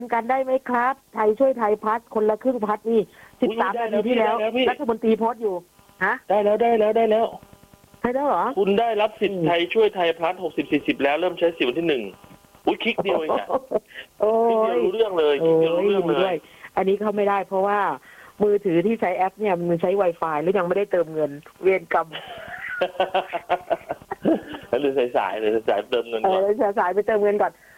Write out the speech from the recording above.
กันได้ไหมครับไทยช่วยไทยพัฒน์คนละครึ่งพัฒน์นี่13 นาทีที่แล้วรัฐมนตรีโพสต์อยู่ฮะได้แล้วให้แล้วเหรอคุณได้รับสิทธิ์ไทยช่วยไทยพลัส60-40แล้วเริ่มใช้สิทธิ์วันที่1คลิกเดียวเองอะโอ้ยรู้เรื่องเลยคลิกเดียวรู้เรื่องเลยอันนี้เข้าไม่ได้เพราะว่ามือถือที่ใช้แอปเนี่ยมันใช้ Wi-Fi แล้วยังไม่ได้เติมเงินเวรกรรมแล้วเลยสายเติมเงินก่อนสายไปเติมเงินก่อน